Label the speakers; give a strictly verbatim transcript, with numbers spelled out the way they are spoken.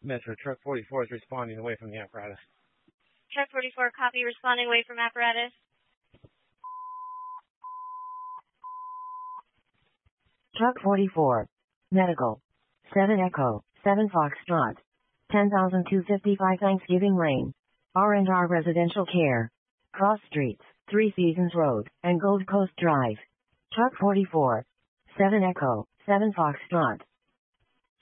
Speaker 1: Metro Truck forty-four is responding away from the apparatus.
Speaker 2: Truck forty-four, copy, responding away from apparatus.
Speaker 3: Truck forty-four. Medical. seven Echo, seven Foxtrot. ten thousand two hundred fifty-five Thanksgiving Lane. R and R Residential Care. Cross Streets, Three Seasons Road, and Gold Coast Drive. Truck forty-four. seven Echo, seven Foxtrot.